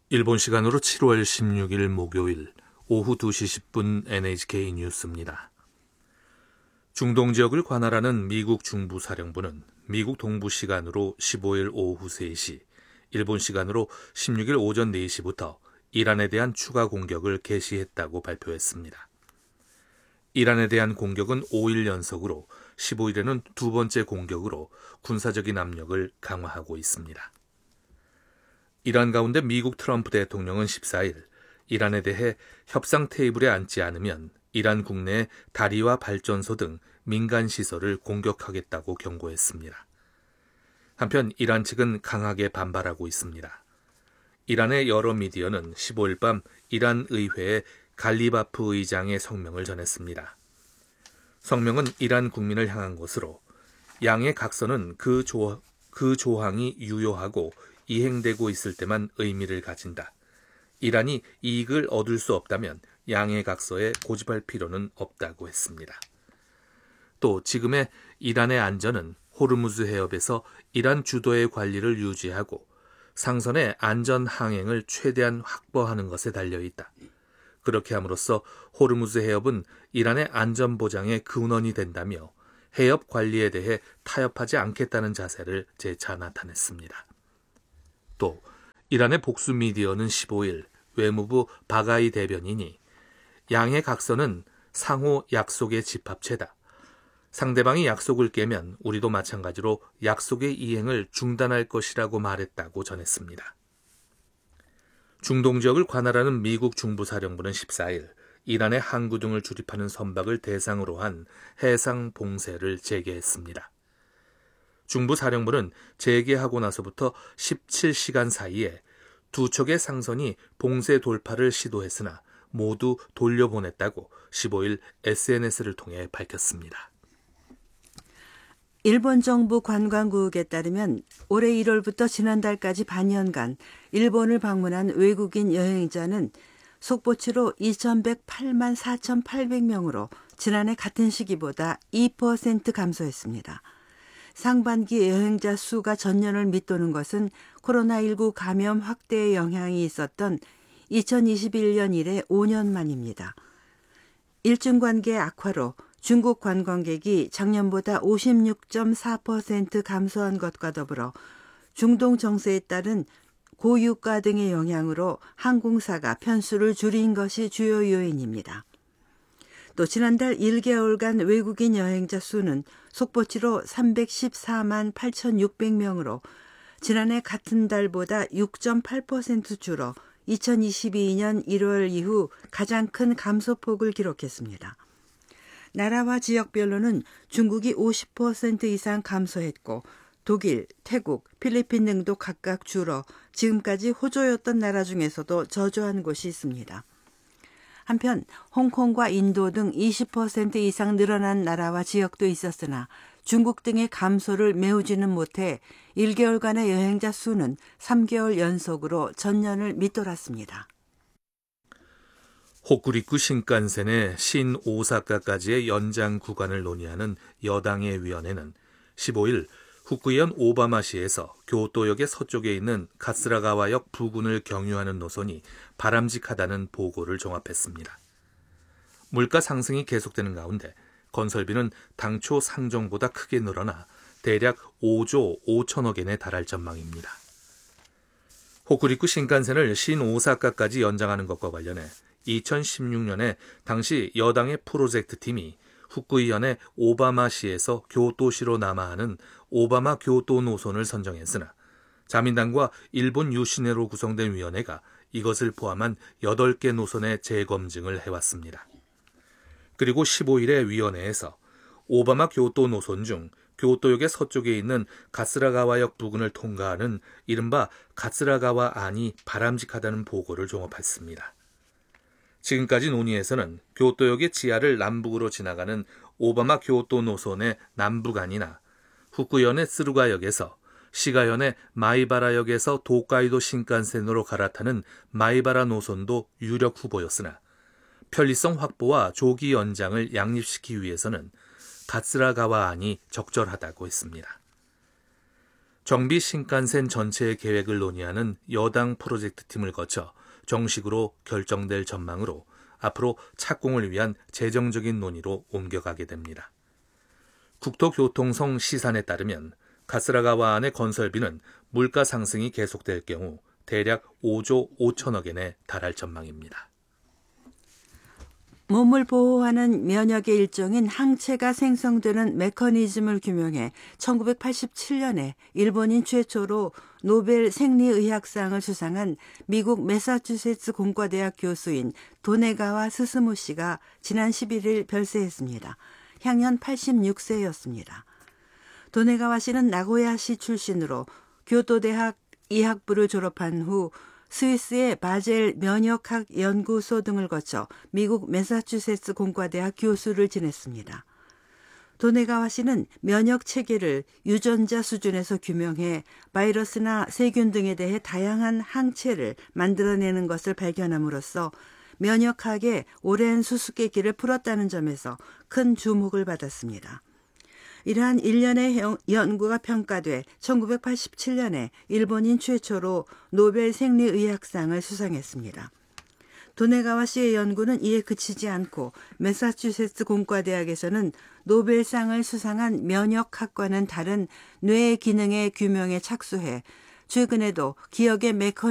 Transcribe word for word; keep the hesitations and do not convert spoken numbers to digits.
일본 시간으로 칠월 십육일 목요일 오후 두 시 십 분 엔에이치케이 뉴스입니다. 중동 지역을 관할하는 미국 중부사령부는 미국 동부 시간으로 십오일 오후 세 시, 일본 시간으로 십육일 오전 네 시부터 이란에 대한 추가 공격을 개시했다고 발표했습니다. 이란에 대한 공격은 오 일 연속으로 십오일에는 두 번째 공격으로 군사적인 압력을 강화하고 있습니다. 이란 가운데 미국 트럼프 대통령은 십사일 이란에 대해 협상 테이블에 앉지 않으면 이란 국내의 다리와 발전소 등 민간 시설을 공격하겠다고 경고했습니다. 한편 이란 측은 강하게 반발하고 있습니다. 이란의 여러 미디어는 십오일 밤 이란 의회의 갈리바프 의장의 성명을 전했습니다. 성명은 이란 국민을 향한 것으로 양의 각서는 그, 조, 그 조항이 유효하고 이행되고 있을 때만 의미를 가진다. 이란이 이익을 얻을 수 없다면 양의 각서에 고집할 필요는 없다고 했습니다. 또 지금의 이란의 안전은 호르무즈 해협에서 이란 주도의 관리를 유지하고 상선의 안전 항행을 최대한 확보하는 것에 달려있다. 그렇게 함으로써 호르무즈 해협은 이란의 안전 보장의 근원이 된다며 해협 관리에 대해 타협하지 않겠다는 자세를 재차 나타냈습니다. 또 이란의 복수 미디어는 십오일 외무부 바가이 대변인이 양의 각서는 상호 약속의 집합체다. 상대방이 약속을 깨면 우리도 마찬가지로 약속의 이행을 중단할 것이라고 말했다고 전했습니다. 중동 지역을 관할하는 미국 중부사령부는 십사일 이란의 항구 등을 출입하는 선박을 대상으로 한 해상 봉쇄를 재개했습니다. 중부사령부는 재개하고 나서부터 십칠 시간 사이에 두 척의 상선이 봉쇄 돌파를 시도했으나 모두 돌려보냈다고 십오일 에스엔에스를 통해 밝혔습니다. 일본 정부 관광국에 따르면 올해 일월부터 지난달까지 반년간 일본을 방문한 외국인 여행자는 속보치로 이천백팔만 사천팔백 명으로 지난해 같은 시기보다 이 퍼센트 감소했습니다. 상반기 여행자 수가 전년을 밑도는 것은 코로나십구 감염 확대의 영향이 있었던 이천이십일년 이래 오 년 만입니다. 일중관계 악화로 중국 관광객이 작년보다 오십육 점 사 퍼센트 감소한 것과 더불어 중동 정세에 따른 고유가 등의 영향으로 항공사가 편수를 줄인 것이 주요 요인입니다. 또 지난달 일 개월간 외국인 여행자 수는 속보치로 삼백십사만 팔천육백 명으로 지난해 같은 달보다 육 점 팔 퍼센트 줄어 이천이십이년 일월 이후 가장 큰 감소폭을 기록했습니다. 나라와 지역별로는 중국이 오십 퍼센트 이상 감소했고 독일, 태국, 필리핀 등도 각각 줄어 지금까지 호조였던 나라 중에서도 저조한 곳이 있습니다. 한편 홍콩과 인도 등 이십 퍼센트 이상 늘어난 나라와 지역도 있었으나 중국 등의 감소를 메우지는 못해 일 개월간의 여행자 수는 삼 개월 연속으로 전년을 밑돌았습니다. 호쿠리쿠 신칸센의 신오사카까지의 연장 구간을 논의하는 여당의 위원회는 십오일 후쿠이현 오바마시에서 교토역의 서쪽에 있는 가스라가와역 부근을 경유하는 노선이 바람직하다는 보고를 종합했습니다. 물가 상승이 계속되는 가운데 건설비는 당초 상정보다 크게 늘어나 대략 오조 오천억 엔에 달할 전망입니다. 호쿠리쿠 신칸센을 신오사카까지 연장하는 것과 관련해 이천십육년에 당시 여당의 프로젝트 팀이 후쿠이현의 오바마시에서 교토시로 남하하는 오바마 교토 노선을 선정했으나 자민당과 일본 유신회로 구성된 위원회가 이것을 포함한 여덟 개 노선의 재검증을 해왔습니다. 그리고 십오일에 위원회에서 오바마 교토 노선 중 교토역의 서쪽에 있는 가스라가와역 부근을 통과하는 이른바 가스라가와 안이 바람직하다는 보고를 종합했습니다. 지금까지 논의에서는 교토역의 지하를 남북으로 지나가는 오바마 교토 노선의 남부간이나 후쿠이현의 스루가역에서 시가현의 마이바라역에서 도카이도 신칸센으로 갈아타는 마이바라 노선도 유력 후보였으나 편리성 확보와 조기 연장을 양립시키기 위해서는 가스라가와 안이 적절하다고 했습니다. 정비 신칸센 전체의 계획을 논의하는 여당 프로젝트 팀을 거쳐 정식으로 결정될 전망으로 앞으로 착공을 위한 재정적인 논의로 옮겨가게 됩니다. 국토교통성 시산에 따르면 가스라가와 안의 건설비는 물가 상승이 계속될 경우 대략 오조 오천억 엔에 달할 전망입니다. 몸을 보호하는 면역의 일종인 항체가 생성되는 메커니즘을 규명해 천구백팔십칠 년에 일본인 최초로 노벨 생리의학상을 수상한 미국 매사추세츠 공과대학 교수인 도네가와 스스무 씨가 지난 십일 일 별세했습니다. 향년 팔십육 세였습니다. 도네가와 씨는 나고야시 출신으로 교토대학 의학부를 졸업한 후 스위스의 바젤 면역학 연구소 등을 거쳐 미국 매사추세츠 공과대학 교수를 지냈습니다. 도네가와 씨는 면역 체계를 유전자 수준에서 규명해 바이러스나 세균 등에 대해 다양한 항체를 만들어내는 것을 발견함으로써 면역학의 오랜 수수께끼를 풀었다는 점에서 큰 주목을 받았습니다. 이러한 일련의 연구가 평가돼 천구백팔십칠 년에 일본인 최초로 노벨 생리의학상을 수상했습니다. 도네가와 씨의 연구는 이에 그치지 않고 매사추세츠 공과대학에서는 노벨상을 수상한 면역학과는 다른 뇌 기능의 규명에 착수해 최근에도 기억의 메커니즘을